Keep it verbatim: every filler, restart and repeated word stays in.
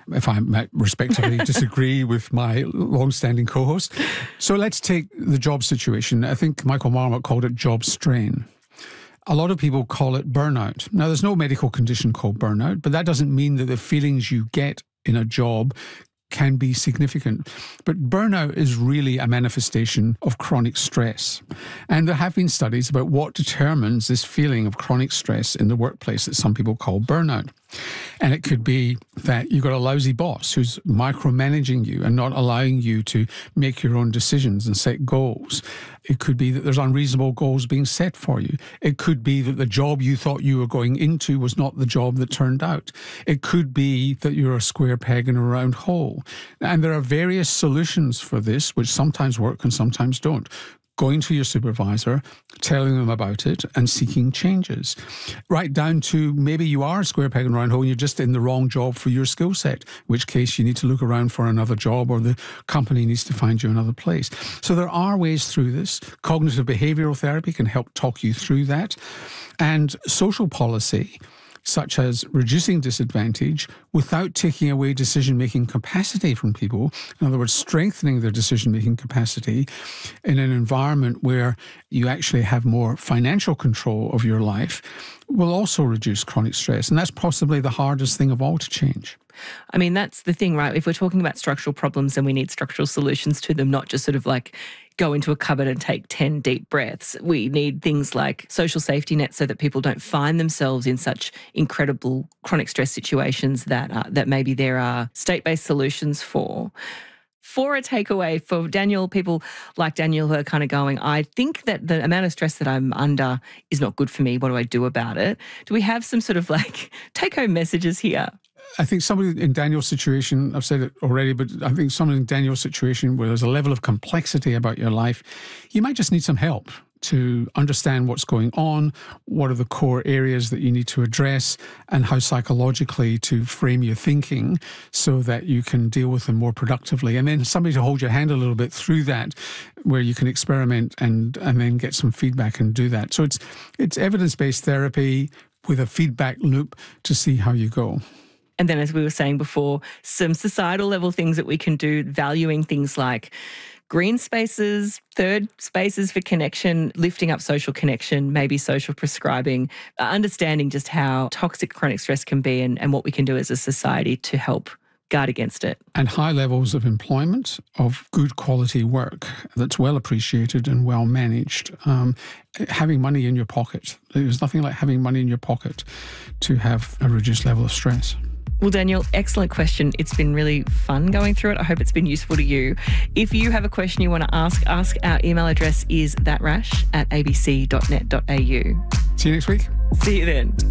if I might respectively disagree with my long-standing co-host. So let's take the job situation. I think Michael Marmot called it job strain. A lot of people call it burnout. Now, there's no medical condition called burnout, but that doesn't mean that the feelings you get in a job can be significant. But burnout is really a manifestation of chronic stress. And there have been studies about what determines this feeling of chronic stress in the workplace that some people call burnout. And it could be that you've got a lousy boss who's micromanaging you and not allowing you to make your own decisions and set goals. It could be that there's unreasonable goals being set for you. It could be that the job you thought you were going into was not the job that turned out. It could be that you're a square peg in a round hole. And there are various solutions for this, which sometimes work and sometimes don't. Going to your supervisor, telling them about it and seeking changes. Right down to maybe you are a square peg in a round hole and you're just in the wrong job for your skill set, in which case you need to look around for another job or the company needs to find you another place. So there are ways through this. Cognitive behavioural therapy can help talk you through that. And social policy, such as reducing disadvantage without taking away decision-making capacity from people. In other words, strengthening their decision-making capacity in an environment where you actually have more financial control of your life will also reduce chronic stress. And that's possibly the hardest thing of all to change. I mean, that's the thing, right? If we're talking about structural problems, then we need structural solutions to them, not just sort of like go into a cupboard and take ten deep breaths. We need things like social safety nets so that people don't find themselves in such incredible chronic stress situations that uh, that maybe there are state-based solutions for. For a takeaway for Daniel, people like Daniel who are kind of going, I think that the amount of stress that I'm under is not good for me. What do I do about it? Do we have some sort of like take-home messages here? I think somebody in Daniel's situation, I've said it already, but I think somebody in Daniel's situation where there's a level of complexity about your life, you might just need some help to understand what's going on, what are the core areas that you need to address, and how psychologically to frame your thinking so that you can deal with them more productively. And then somebody to hold your hand a little bit through that, where you can experiment and, and then get some feedback and do that. So it's it's evidence-based therapy with a feedback loop to see how you go. And then, as we were saying before, some societal level things that we can do, valuing things like green spaces, third spaces for connection, lifting up social connection, maybe social prescribing, uh, understanding just how toxic chronic stress can be and, and what we can do as a society to help guard against it. And high levels of employment, of good quality work that's well appreciated and well managed. Um, having money in your pocket. There's nothing like having money in your pocket to have a reduced level of stress. Well, Daniel, excellent question. It's been really fun going through it. I hope it's been useful to you. If you have a question you want to ask, ask. Our email address is thatrash at a b c dot net dot a u. See you next week. See you then.